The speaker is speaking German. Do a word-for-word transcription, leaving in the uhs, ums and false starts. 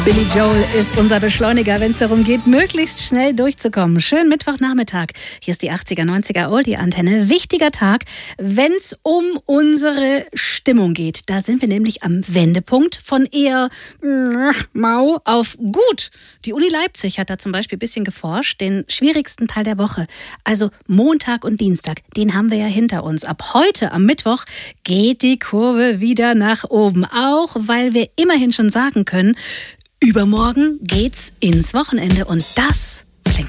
Billy Joel ist unser Beschleuniger, wenn es darum geht, möglichst schnell durchzukommen. Schönen Mittwochnachmittag. Hier ist die achtziger, neunziger Oldie-Antenne. Wichtiger Tag, wenn es um unsere Stimmung geht. Da sind wir nämlich am Wendepunkt von eher äh, mau auf gut. Die Uni Leipzig hat da zum Beispiel ein bisschen geforscht, den schwierigsten Teil der Woche. Also Montag und Dienstag, den haben wir ja hinter uns. Ab heute, am Mittwoch, geht die Kurve wieder nach oben. Auch weil wir immerhin schon sagen können, übermorgen geht's ins Wochenende und das